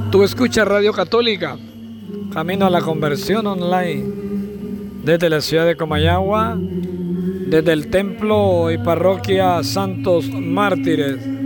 Tú escuchas Radio Católica, camino a la conversión online, desde la ciudad de Comayagua, desde el templo y parroquia Santos Mártires